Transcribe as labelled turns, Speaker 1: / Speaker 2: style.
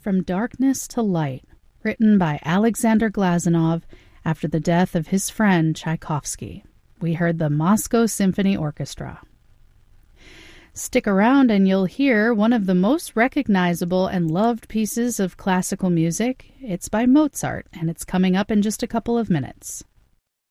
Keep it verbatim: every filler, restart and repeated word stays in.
Speaker 1: From Darkness to Light, written by Alexander Glazunov after the death of his friend Tchaikovsky. We heard the Moscow Symphony Orchestra. Stick around and you'll hear one of the most recognizable and loved pieces of classical music. It's by Mozart, and it's coming up in just a couple of minutes.